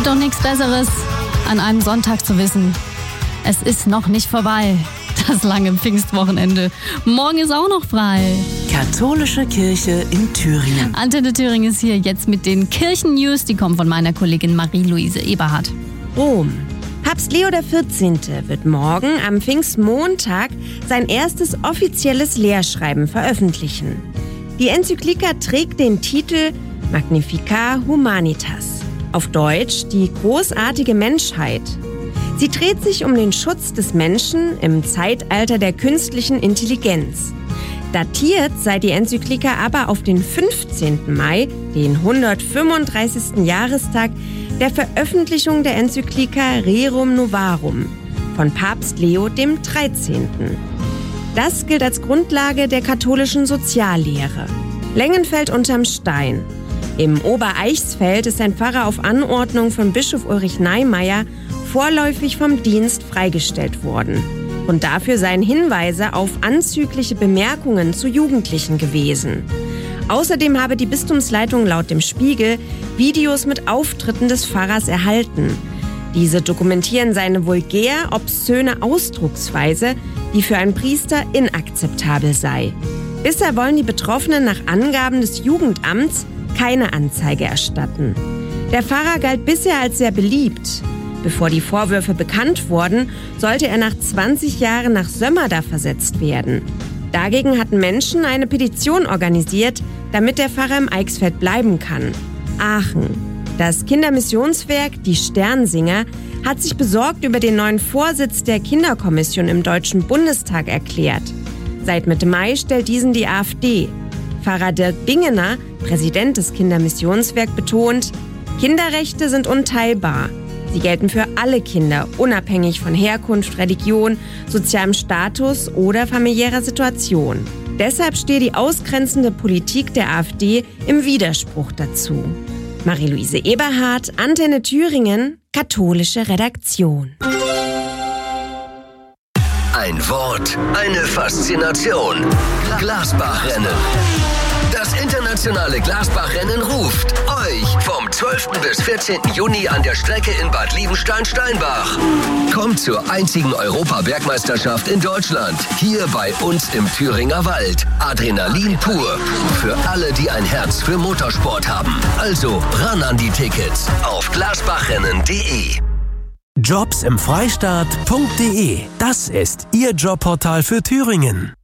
Gibt doch nichts Besseres, an einem Sonntag zu wissen, es ist noch nicht vorbei, das lange Pfingstwochenende. Morgen ist auch noch frei. Katholische Kirche in Thüringen. Antenne Thüringen ist hier jetzt mit den Kirchen-News, die kommen von meiner Kollegin Marie-Louise Eberhardt. Rom. Papst Leo XIV. Wird morgen am Pfingstmontag sein erstes offizielles Lehrschreiben veröffentlichen. Die Enzyklika trägt den Titel Magnificat Humanitas, auf Deutsch die großartige Menschheit. Sie dreht sich um den Schutz des Menschen im Zeitalter der künstlichen Intelligenz. Datiert sei die Enzyklika aber auf den 15. Mai, den 135. Jahrestag der Veröffentlichung der Enzyklika Rerum Novarum von Papst Leo XIII. Das gilt als Grundlage der katholischen Soziallehre. Längenfeld unterm Stein. Im Obereichsfeld ist ein Pfarrer auf Anordnung von Bischof Ulrich Neimeyer vorläufig vom Dienst freigestellt worden. Und dafür seien Hinweise auf anzügliche Bemerkungen zu Jugendlichen gewesen. Außerdem habe die Bistumsleitung laut dem Spiegel Videos mit Auftritten des Pfarrers erhalten. Diese dokumentieren seine vulgär obszöne Ausdrucksweise, die für einen Priester inakzeptabel sei. Bisher wollen die Betroffenen nach Angaben des Jugendamts keine Anzeige erstatten. Der Pfarrer galt bisher als sehr beliebt. Bevor die Vorwürfe bekannt wurden, sollte er nach 20 Jahren nach Sömmerda versetzt werden. Dagegen hatten Menschen eine Petition organisiert, damit der Pfarrer im Eichsfeld bleiben kann. Aachen. Das Kindermissionswerk Die Sternsinger hat sich besorgt über den neuen Vorsitz der Kinderkommission im Deutschen Bundestag erklärt. Seit Mitte Mai stellt diesen die AfD. Pfarrer Dirk Bingener, Präsident des Kindermissionswerk, betont, Kinderrechte sind unteilbar. Sie gelten für alle Kinder, unabhängig von Herkunft, Religion, sozialem Status oder familiärer Situation. Deshalb stehe die ausgrenzende Politik der AfD im Widerspruch dazu. Marie-Louise Eberhardt, Antenne Thüringen, katholische Redaktion. Ein Wort, eine Faszination. Glasbachrennen. Das internationale Glasbachrennen ruft euch vom 12. bis 14. Juni an der Strecke in Bad Liebenstein-Steinbach. Kommt zur einzigen Europabergmeisterschaft in Deutschland. Hier bei uns im Thüringer Wald. Adrenalin pur. Für alle, die ein Herz für Motorsport haben. Also ran an die Tickets auf glasbachrennen.de. Jobs im Freistaat.de. Das ist Ihr Jobportal für Thüringen.